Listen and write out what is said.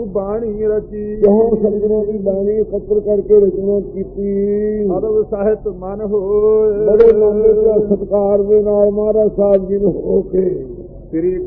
ਬਾਣੀ ਰਚੀ। ਜਹਾਂ ਸਤਿਗੁਰਾਂ ਦੀ ਬਾਣੀ ਇਕੱਤਰ ਕਰਕੇ ਰਚਨਾ ਕੀਤੀ। ਅਦਬ ਸਾਹਿਤ ਮਨ ਹੋਏ ਬੜੇ ਲੰਬੇ ਤੇ ਸਤਿਕਾਰ ਦੇ ਨਾਲ ਮਹਾਰਾਜ ਸਾਹਿਬ ਜੀ ਨੂੰ ਹੋ ਕੇ ਸ੍ਰੀ